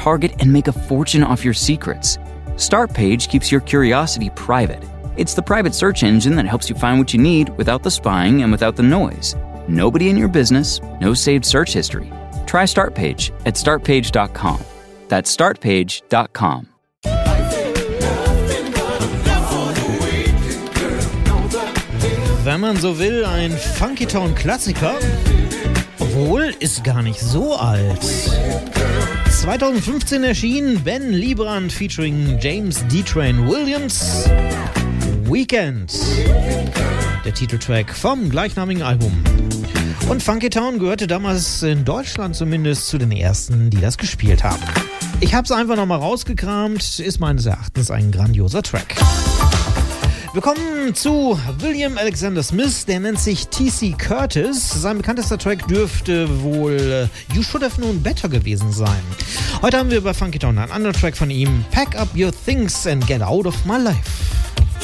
target and make a fortune off your secrets. Startpage keeps your curiosity private. It's the private search engine that helps you find what you need without the spying and without the noise. Nobody in your business, no saved search history. Try Startpage at startpage.com. That's startpage.com. Wenn man so will, ein Funky-Town-Klassiker, obwohl ist gar nicht so alt. 2015 erschien Ben Liebrand featuring James D-Train Williams, Weekend, der Titeltrack vom gleichnamigen Album. Und Funky Town gehörte damals in Deutschland zumindest zu den ersten, die das gespielt haben. Ich habe es einfach nochmal rausgekramt, ist meines Erachtens ein grandioser Track. Wir kommen zu William Alexander Smith, der nennt sich T.C. Curtis. Sein bekanntester Track dürfte wohl You Should Have Known Better gewesen sein. Heute haben wir bei Funky Town einen anderen Track von ihm, Pack Up Your Things and Get Out of My Life.